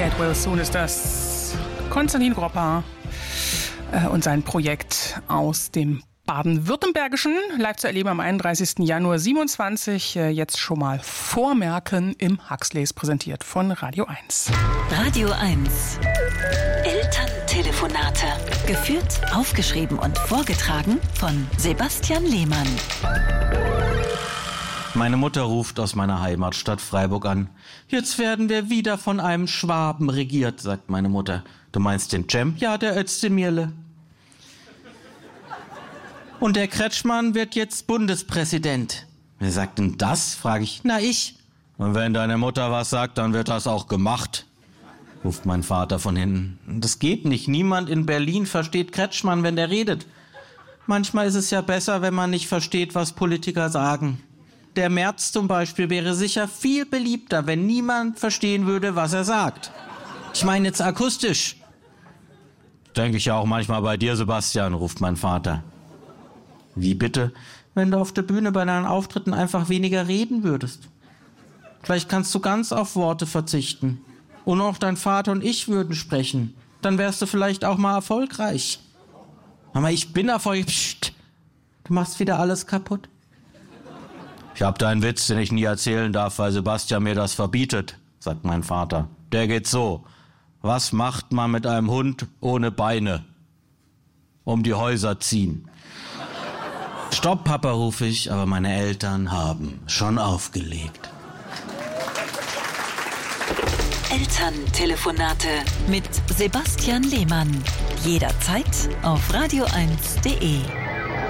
Get Well Soon ist das. Konstantin Gropper und sein Projekt aus dem Baden-Württembergischen, live zu erleben am 31. Januar 27. Jetzt schon mal vormerken im Huxleys, präsentiert von Radio 1. Radio 1. Elterntelefonate. Geführt, aufgeschrieben und vorgetragen von Sebastian Lehmann. Meine Mutter ruft aus meiner Heimatstadt Freiburg an. Jetzt werden wir wieder von einem Schwaben regiert, sagt meine Mutter. Du meinst den Cem? Ja, der Özdemirle. Und der Kretschmann wird jetzt Bundespräsident. Wer sagt denn das? Frage ich. Na, ich. Und wenn deine Mutter was sagt, dann wird das auch gemacht, ruft mein Vater von hinten. Das geht nicht. Niemand in Berlin versteht Kretschmann, wenn der redet. Manchmal ist es ja besser, wenn man nicht versteht, was Politiker sagen. Der Merz zum Beispiel wäre sicher viel beliebter, wenn niemand verstehen würde, was er sagt. Ich meine jetzt akustisch. Denke ich ja auch manchmal bei dir, Sebastian, ruft mein Vater. Wie bitte? Wenn du auf der Bühne bei deinen Auftritten einfach weniger reden würdest. Vielleicht kannst du ganz auf Worte verzichten. Und auch dein Vater und ich würden sprechen. Dann wärst du vielleicht auch mal erfolgreich. Aber ich bin erfolgreich. Psst. Du machst wieder alles kaputt. Ich hab da einen Witz, den ich nie erzählen darf, weil Sebastian mir das verbietet, sagt mein Vater. Der geht so. Was macht man mit einem Hund ohne Beine? Um die Häuser ziehen. Stopp, Papa, rufe ich, aber meine Eltern haben schon aufgelegt. Elterntelefonate mit Sebastian Lehmann. Jederzeit auf radio1.de.